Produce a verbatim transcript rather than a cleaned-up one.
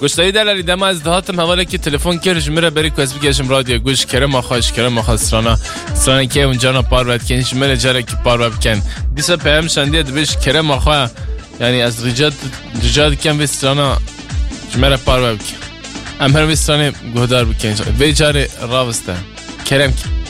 گوشتایی دلالی دم از دهاتم حواله که تلفن کرش میره بری کوس بگیشم رادیو گوش کرم آخاش کرم آخا سرانا سرانا که اونجا نا پار ود کنش میره جره که پار ود کن دیسا پیام شندید بهش کرم آخا یعنی از رجاد رجاد کم به سرانا میره پار ود کن امهر به سرانه گهدار بکنش به جاره راوسته کرم که